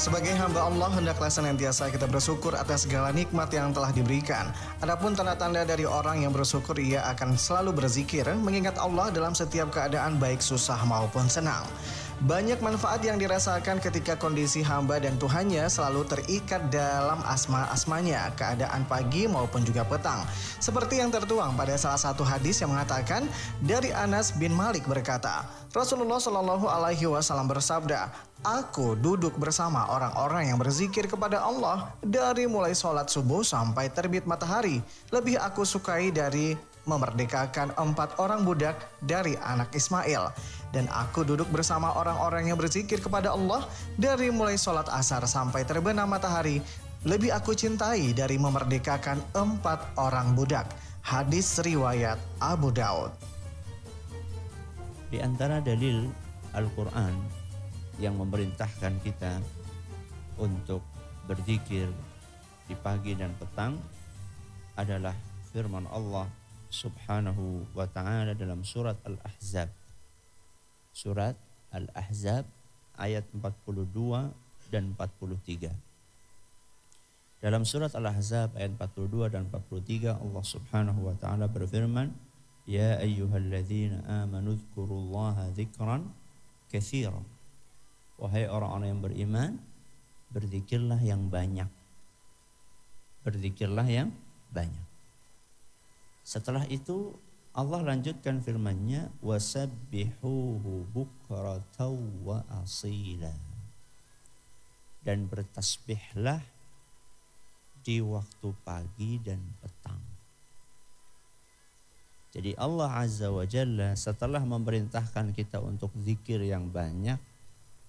Sebagai hamba Allah, hendaklah senantiasa kita bersyukur atas segala nikmat yang telah diberikan. Adapun tanda-tanda dari orang yang bersyukur, ia akan selalu berzikir, mengingat Allah dalam setiap keadaan baik susah maupun senang. Banyak manfaat yang dirasakan ketika kondisi hamba dan Tuhannya selalu terikat dalam asma-asmanya, keadaan pagi maupun juga petang. Seperti yang tertuang pada salah satu hadis yang mengatakan, dari Anas bin Malik berkata, Rasulullah Shallallahu Alaihi Wasallam bersabda, aku duduk bersama orang-orang yang berzikir kepada Allah dari mulai sholat subuh sampai terbit matahari. Lebih aku sukai dari memerdekakan 4 orang budak dari anak Ismail. Dan aku duduk bersama orang-orang yang berzikir kepada Allah dari mulai sholat asar sampai terbenam matahari. Lebih aku cintai dari memerdekakan 4 orang budak. Hadis riwayat Abu Daud. Di antara dalil Al-Quran yang memerintahkan kita untuk berzikir di pagi dan petang adalah firman Allah Subhanahu wa ta'ala dalam surat Al-Ahzab. Surat Al-Ahzab ayat 42 dan 43. Dalam surat Al-Ahzab ayat 42 dan 43 Allah Subhanahu wa ta'ala berfirman, Ya ayyuhalladzina amanu dzkurullaha dzikran katsiran. Wahai orang-orang yang beriman, berzikirlah yang banyak. Berzikirlah yang banyak. Setelah itu Allah lanjutkan firman-Nya, wasabbihuhu bukratan wa asila. Dan bertasbihlah di waktu pagi dan petang. Jadi Allah Azza wa Jalla setelah memerintahkan kita untuk zikir yang banyak,